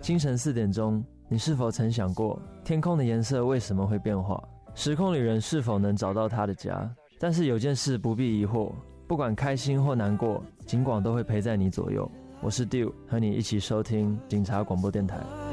清晨4点钟，你是否曾想过天空的颜色为什么会变化？时空旅人是否能找到他的家？但是有件事不必疑惑，不管开心或难过，警广都会陪在你左右。我是 Dew， 和你一起收听警察广播电台。